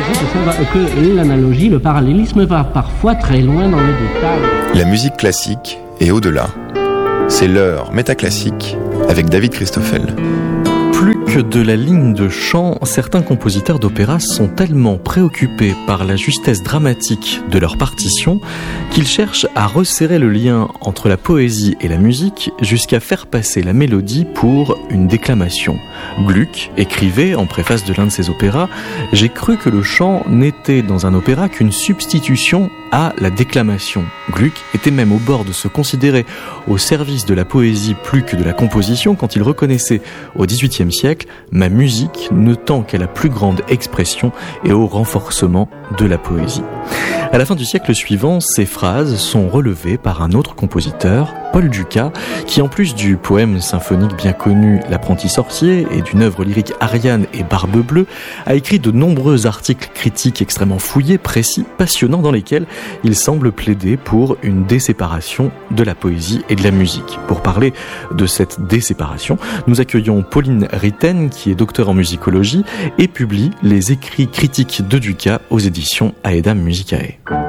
que l'analogie, le parallélisme va parfois très loin dans le détail. La musique classique et au-delà. C'est l'heure métaclassique avec David Christoffel. Plus que de la ligne de chant, certains compositeurs d'opéra sont tellement préoccupés par la justesse dramatique de leur partition qu'ils cherchent à resserrer le lien entre la poésie et la musique jusqu'à faire passer la mélodie pour une déclamation. Gluck écrivait en préface de l'un de ses opéras « J'ai cru que le chant n'était dans un opéra qu'une substitution à la déclamation ». Gluck était même au bord de se considérer au service de la poésie plus que de la composition quand il reconnaissait au XVIIIe siècle « Ma musique ne tend qu'à la plus grande expression et au renforcement de la poésie ». À la fin du siècle suivant, ces phrases sont relevées par un autre compositeur, Paul Dukas, qui en plus du poème symphonique bien connu L'apprenti sorcier et d'une œuvre lyrique Ariane et Barbe bleue, a écrit de nombreux articles critiques extrêmement fouillés, précis, passionnants, dans lesquels il semble plaider pour une déséparation de la poésie et de la musique. Pour parler de cette déséparation, nous accueillons Pauline Ritten, qui est docteur en musicologie et publie les écrits critiques de Dukas aux éditions Aedam Musicae.